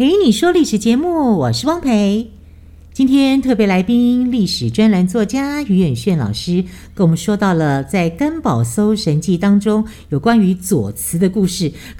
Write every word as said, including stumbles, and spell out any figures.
陪你说历史节目，我是汪培。今天特别来宾，历史专栏作家于远炫老师跟我们说到了在甘宝搜神记当中有关于左慈的故事。